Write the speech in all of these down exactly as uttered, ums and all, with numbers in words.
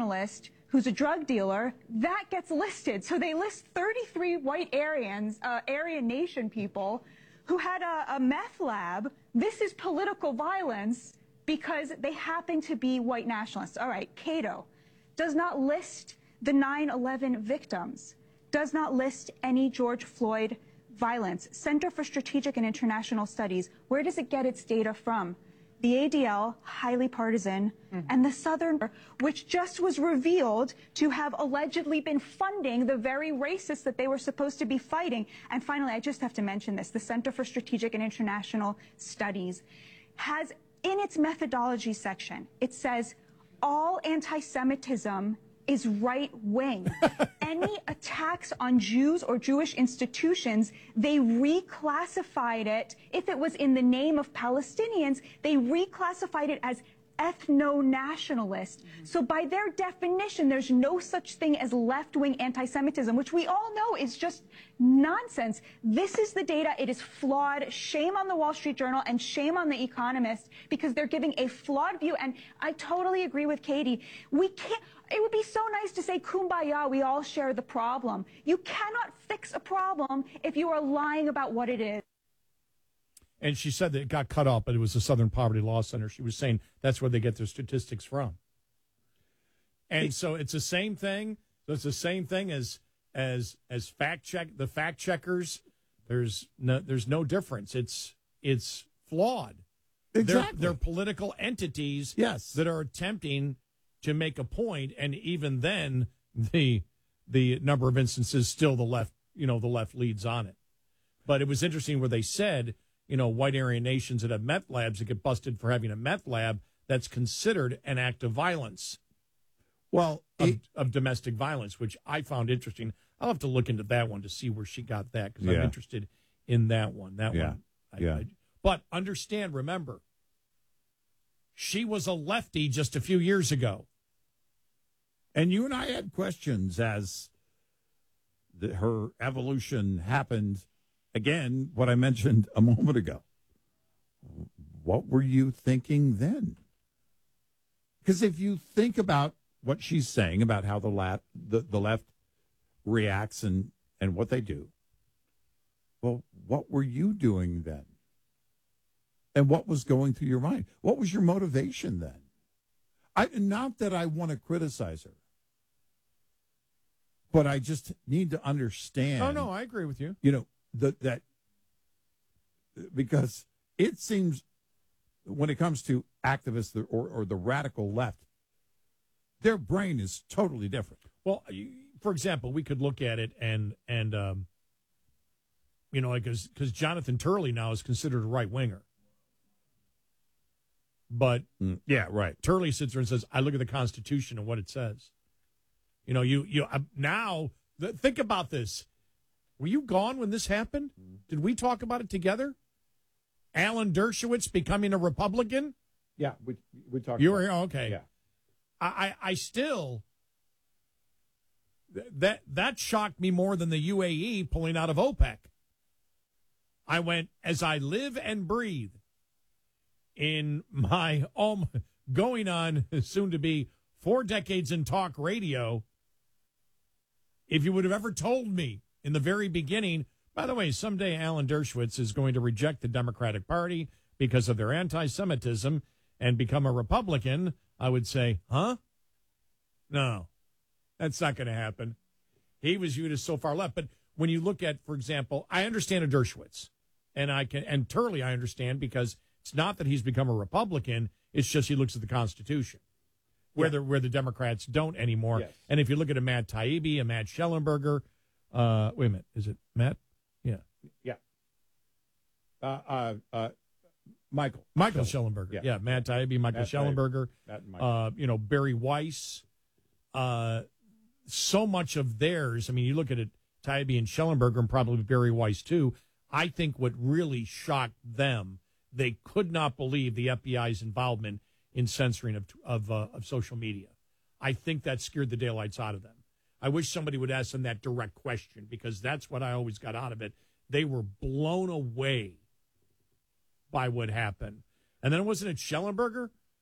nationalist who's a drug dealer, that gets listed. So they list thirty-three white Aryans, uh, Aryan nation people who had a, a meth lab. This is political violence because they happen to be white nationalists. All right, Cato does not list the nine eleven victims, does not list any George Floyd violence. Center for Strategic and International Studies, where does it get its data from? The A D L, highly partisan, mm-hmm. and the Southern, which just was revealed to have allegedly been funding the very racists that they were supposed to be fighting. And finally, I just have to mention this, the Center for Strategic and International Studies has in its methodology section, it says all anti-Semitism is right-wing. Any attacks on Jews or Jewish institutions, they reclassified it. If it was in the name of Palestinians, they reclassified it as ethno-nationalist. Mm-hmm. So by their definition, there's no such thing as left-wing anti-Semitism, which we all know is just nonsense. This is the data. It is flawed. Shame on the Wall Street Journal and shame on The Economist because they're giving a flawed view. And I totally agree with Katie. We can't. It would be so nice to say, kumbaya, we all share the problem. You cannot fix a problem if you are lying about what it is. And she said that it got cut off, but it was the Southern Poverty Law Center. She was saying that's where they get their statistics from. And so it's the same thing. So it's the same thing as as as fact check the fact checkers. There's no there's no difference. It's it's flawed. Exactly. They're, they're political entities yes. that are attempting to make a point, and even then, the the number of instances still the left, you know, the left leads on it. But it was interesting where they said, you know, white Aryan nations that have meth labs that get busted for having a meth lab, that's considered an act of violence. Well, of, it, of domestic violence, which I found interesting. I'll have to look into that one to see where she got that because yeah. I'm interested in that one. That yeah. one, I, yeah. I, but understand, remember, she was a lefty just a few years ago. And you and I had questions as the, her evolution happened. Again, what I mentioned a moment ago. What were you thinking then? Because if you think about what she's saying about how the, la- the, the left reacts and, and what they do, well, what were you doing then? And what was going through your mind? What was your motivation then? I, not that I want to criticize her. But I just need to understand. Oh, no, I agree with you. You know, the, that because it seems when it comes to activists or, or the radical left, their brain is totally different. Well, for example, we could look at it and, and um, you know, because because Jonathan Turley now is considered a right-winger. But, mm, yeah, right. Turley sits there and says, I look at the Constitution and what it says. You know, you you uh, now th- think about this. Were you gone when this happened? Did we talk about it together? Alan Dershowitz becoming a Republican? Yeah, we we talked. You were here, okay. Yeah, I I, I still th- that that shocked me more than the U A E pulling out of OPEC. I went as I live and breathe in my um, going on soon to be four decades in talk radio. If you would have ever told me in the very beginning, by the way, someday Alan Dershowitz is going to reject the Democratic Party because of their anti-Semitism and become a Republican, I would say, huh? No, that's not going to happen. He was viewed as so far left. But when you look at, for example, I understand a Dershowitz, and I can, and Turley I understand because it's not that he's become a Republican, it's just he looks at the Constitution. Where, yeah. the, where the Democrats don't anymore. Yes. And if you look at a Matt Taibbi, a Matt Schellenberger, uh, wait a minute, is it Matt? Yeah. Yeah. Uh, uh, uh, Michael. Michael Schellenberger. Yeah. yeah, Matt Taibbi, Michael Matt Schellenberger, Matt uh, you know, Barry Weiss. Uh, so much of theirs, I mean, you look at it, Taibbi and Schellenberger and probably Barry Weiss too. I think what really shocked them, they could not believe the F B I's involvement in censoring of of, uh, of social media. I think that scared the daylights out of them. I wish somebody would ask them that direct question because that's what I always got out of it. They were blown away by what happened. And then wasn't it Schellenberger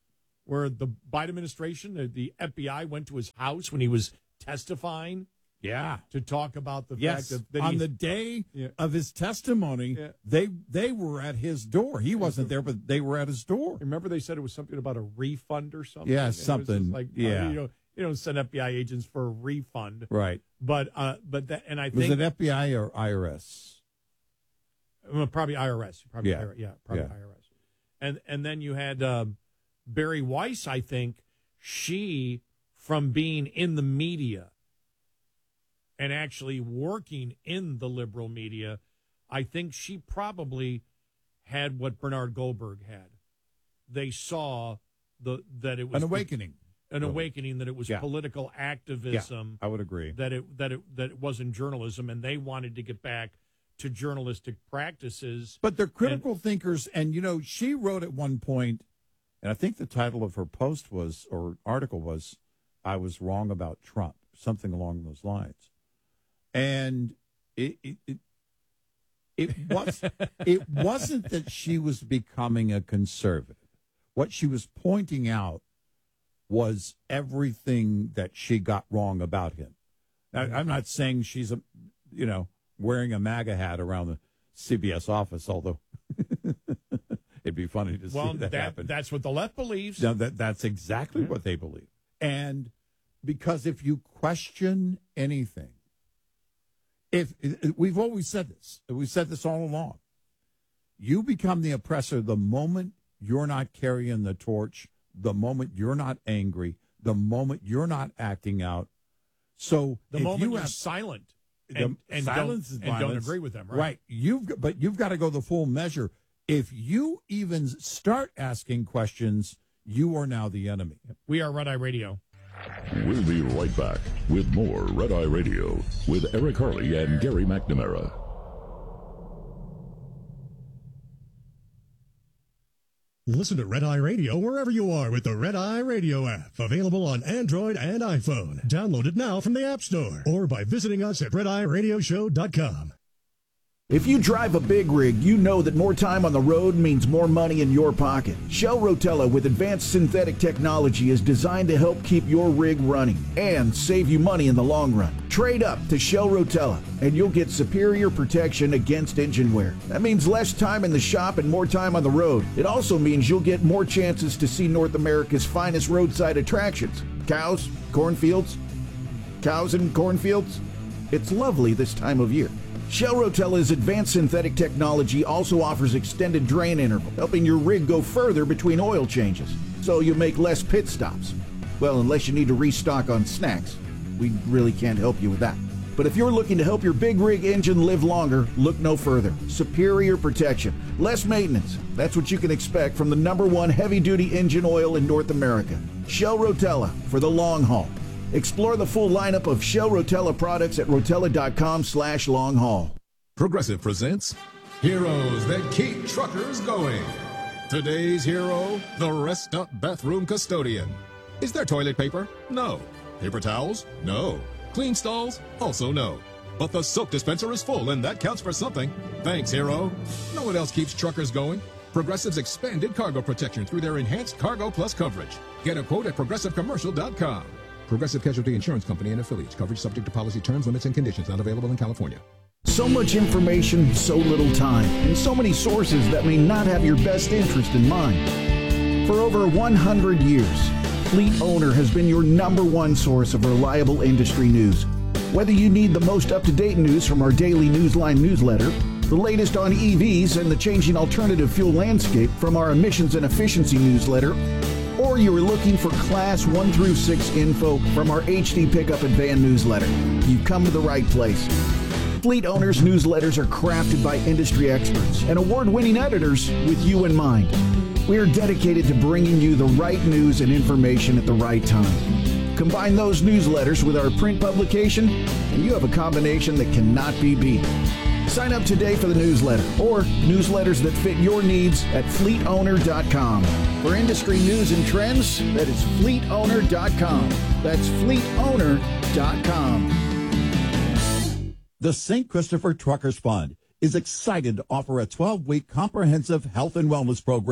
where the Biden administration, the, the F B I went to his house when he was testifying. Yeah. To talk about the yes. fact that, that on he, the day yeah. of his testimony, yeah. they they were at his door. He wasn't there, but they were at his door. Remember they said it was something about a refund or something? Yeah, and something. Like, yeah. Uh, you know, you don't send F B I agents for a refund. Right. But, uh, but that, and I was think. it F B I or I R S? Well, probably I R S. Probably yeah. I R S. Yeah, probably yeah. I R S. And, and then you had um, Barry Weiss, I think, she, from being in the media and actually working in the liberal media, I think she probably had what Bernard Goldberg had. They saw the that it was an awakening, an really. awakening that it was yeah. political activism. Yeah, I would agree that it that it that it wasn't journalism, and they wanted to get back to journalistic practices. But they're critical and, thinkers, and you know, she wrote at one point, and I think the title of her post was or article was, "I was wrong about Trump," something along those lines. And it it it, it was it wasn't that she was becoming a conservative. What she was pointing out was everything that she got wrong about him. Now, I'm not saying she's a you know wearing a MAGA hat around the C B S office, although it'd be funny to well, see that, that happen. That's what the left believes. No, that that's exactly yeah. what they believe. And because if you question anything. If, if we've always said this, we've said this all along, you become the oppressor the moment you're not carrying the torch, the moment you're not angry, the moment you're not acting out. So the if moment you you're have, silent and, and, silence don't, is and don't agree with them, right? Right. You've but you've got to go the full measure. If you even start asking questions, you are now the enemy. We are Red Eye Radio. We'll be right back with more Red Eye Radio with Eric Harley and Gary McNamara. Listen to Red Eye Radio wherever you are with the Red Eye Radio app. Available on Android and iPhone. Download it now from the App Store or by visiting us at red eye radio show dot com. If you drive a big rig, you know that more time on the road means more money in your pocket. Shell Rotella with advanced synthetic technology is designed to help keep your rig running and save you money in the long run. Trade up to Shell Rotella and you'll get superior protection against engine wear. That means less time in the shop and more time on the road. It also means you'll get more chances to see North America's finest roadside attractions. Cows, cornfields, cows and cornfields. It's lovely this time of year. Shell Rotella's advanced synthetic technology also offers extended drain interval, helping your rig go further between oil changes, so you make less pit stops. Well, unless you need to restock on snacks. We really can't help you with that. But if you're looking to help your big rig engine live longer, look no further. Superior protection, less maintenance. That's what you can expect from the number one heavy-duty engine oil in North America. Shell Rotella for the long haul. Explore the full lineup of Shell Rotella products at rotella.com slash long haul. Progressive presents Heroes That Keep Truckers Going. Today's hero, the Rest Up Bathroom Custodian. Is there toilet paper? No. Paper towels? No. Clean stalls? Also no. But the soap dispenser is full, and that counts for something. Thanks, hero. No one else keeps truckers going. Progressive's expanded cargo protection through their enhanced Cargo Plus coverage. Get a quote at progressive commercial dot com. Progressive Casualty Insurance Company and affiliates. Coverage subject to policy terms, limits, and conditions. Not available in California. So much information, so little time, and so many sources that may not have your best interest in mind. For over one hundred years, Fleet Owner has been your number one source of reliable industry news. Whether you need the most up-to-date news from our daily Newsline newsletter, the latest on E Vs and the changing alternative fuel landscape from our emissions and efficiency newsletter, or you are looking for Class one through six info from our H D Pickup and Van newsletter, you've come to the right place. Fleet Owners newsletters are crafted by industry experts and award-winning editors with you in mind. We are dedicated to bringing you the right news and information at the right time. Combine those newsletters with our print publication, and you have a combination that cannot be beat. Sign up today for the newsletter or newsletters that fit your needs at fleet owner dot com. For industry news and trends, that is fleet owner dot com. That's fleet owner dot com. The Saint Christopher Truckers Fund is excited to offer a twelve-week comprehensive health and wellness program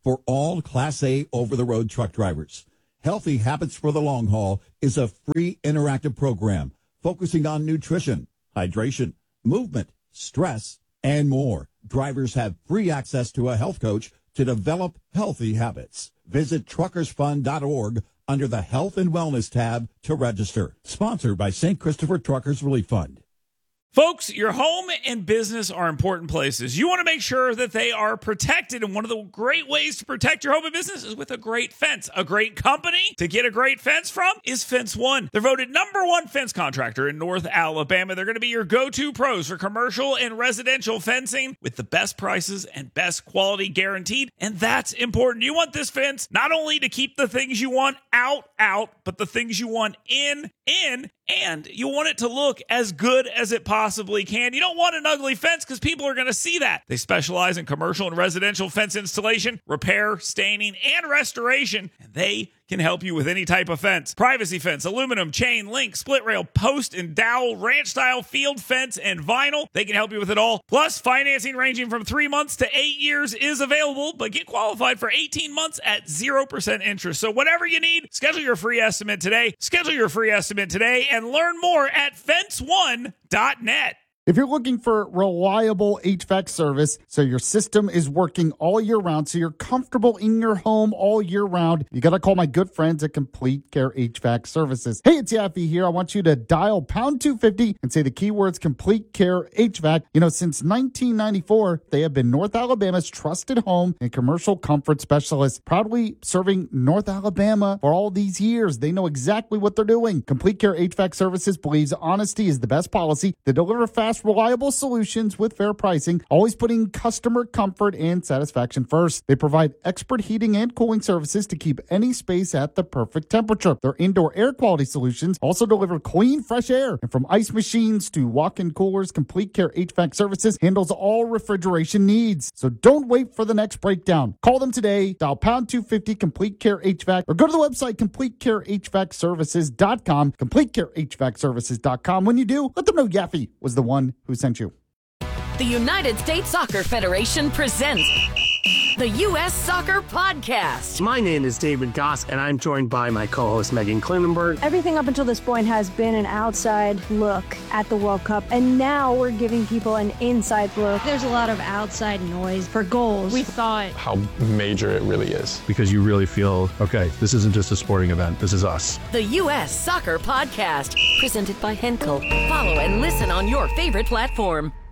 for all Class A over-the-road truck drivers. Healthy Habits for the Long Haul is a free interactive program focusing on nutrition, hydration, movement, stress, and more. Drivers have free access to a health coach to develop healthy habits. Visit truckers fund dot org under the Health and Wellness tab to register. Sponsored by Saint Christopher Truckers Relief Fund. Folks, your home and business are important places. You want to make sure that they are protected, and one of the great ways to protect your home and business is with a great fence. A great company to get a great fence from is Fence One. They're voted number one fence contractor in North Alabama. They're going to be your go-to pros for commercial and residential fencing with the best prices and best quality guaranteed, and that's important. You want this fence not only to keep the things you want out, out, but the things you want in, in, and you want it to look as good as it possibly can. You don't want an ugly fence because people are going to see that. They specialize in commercial and residential fence installation, repair, staining, and restoration, and they can help you with any type of fence. Privacy fence, aluminum, chain, link, split rail, post and dowel, ranch style, field fence, and vinyl. They can help you with it all. Plus, financing ranging from three months to eight years is available, but get qualified for eighteen months at zero percent interest. So whatever you need, schedule your free estimate today. Schedule your free estimate today and learn more at fence one dot net. If you're looking for reliable H V A C service so your system is working all year round, so you're comfortable in your home all year round, you got to call my good friends at Complete Care H V A C Services. Hey, it's Yaffee here. I want you to dial pound two fifty and say the keywords Complete Care H V A C. You know, since nineteen ninety-four, they have been North Alabama's trusted home and commercial comfort specialist, proudly serving North Alabama for all these years. They know exactly what they're doing. Complete Care H V A C Services believes honesty is the best policy. They deliver fast, reliable solutions with fair pricing, always putting customer comfort and satisfaction first. They provide expert heating and cooling services to keep any space at the perfect temperature. Their indoor air quality solutions also deliver clean, fresh air. And from ice machines to walk-in coolers, Complete Care H V A C Services handles all refrigeration needs. So don't wait for the next breakdown. Call them today, dial pound two fifty Complete Care H V A C, or go to the website complete care h v a c services dot com, complete care h v a c services dot com. When you do, let them know Yaffee was the one who sent you. The United States Soccer Federation presents the U S Soccer Podcast. My name is David Goss, and I'm joined by my co-host Megan Klinenberg. Everything up until this point has been an outside look at the World Cup, and now we're giving people an inside look. There's a lot of outside noise for goals. We thought how major it really is. Because you really feel, okay, this isn't just a sporting event, this is us. The U S Soccer Podcast, presented by Henkel. Follow and listen on your favorite platform.